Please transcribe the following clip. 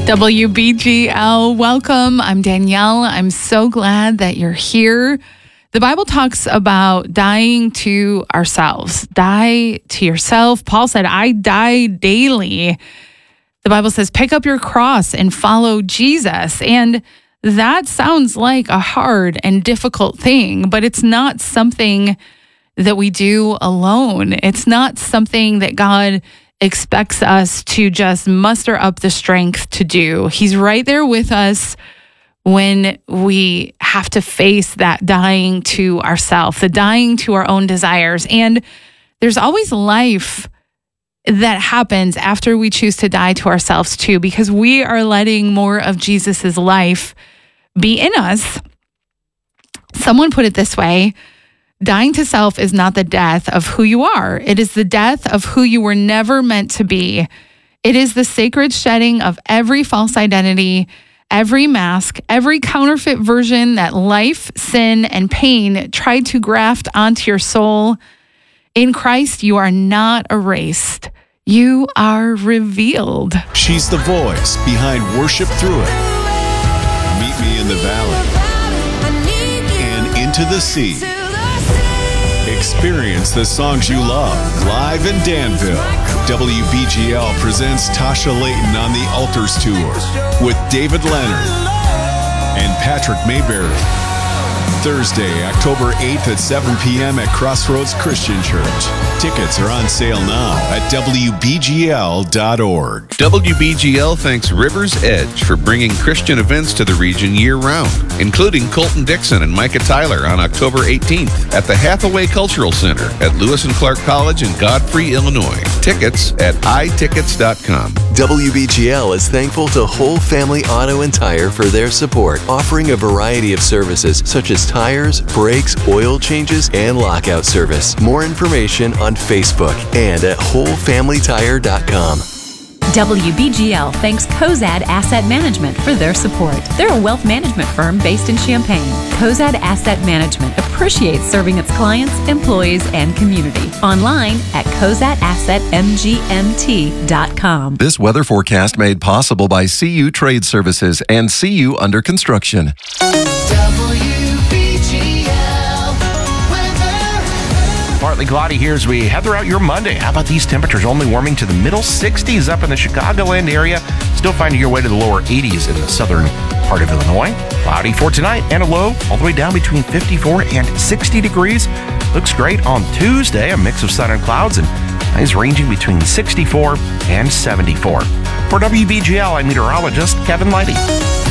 WBGL, welcome. I'm Danielle. I'm so glad that you're here. The Bible talks about dying to ourselves. Die to yourself. Paul said, I die daily. The Bible says, pick up your cross and follow Jesus. And that sounds like a hard and difficult thing, but it's not something that we do alone. It's not something that God expects us to just muster up the strength to do. He's right there with us when we have to face that dying to ourselves, the dying to our own desires. And there's always life that happens after we choose to die to ourselves too, because we are letting more of Jesus's life be in us. Someone put it this way: dying to self is not the death of who you are. It is the death of who you were never meant to be. It is the sacred shedding of every false identity, every mask, every counterfeit version that life, sin, and pain tried to graft onto your soul. In Christ, you are not erased. You are revealed. She's the voice behind Worship Through It. Meet Me in the Valley and Into the Sea. Experience the songs you love live in Danville. WBGL presents Tasha Layton on the Altars Tour with David Leonard and Patrick Mayberry. Thursday, October 8th at 7 p.m. at Crossroads Christian Church. Tickets are on sale now at WBGL.org. WBGL thanks River's Edge for bringing Christian events to the region year-round, including Colton Dixon and Micah Tyler on October 18th at the Hathaway Cultural Center at Lewis and Clark College in Godfrey, Illinois. Tickets at itickets.com. WBGL is thankful to Whole Family Auto and Tire for their support, offering a variety of services such as tires, brakes, oil changes, and lockout service. More information on Facebook and at wholefamilytire.com. WBGL thanks Cozad Asset Management for their support. They're a wealth management firm based in Champaign. Cozad Asset Management appreciates serving its clients, employees, and community. Online at cozadassetmgmt.com. This weather forecast made possible by CU Trade Services and CU Under Construction. Partly cloudy here as we head throughout your Monday. How about these temperatures only warming to the middle 60s up in the Chicagoland area, still finding your way to the lower 80s in the southern part of Illinois. Cloudy for tonight and a low all the way down between 54 and 60 degrees. Looks great on Tuesday, a mix of sun and clouds, and highs ranging between 64 and 74. For WBGL, I'm meteorologist Kevin Lighty.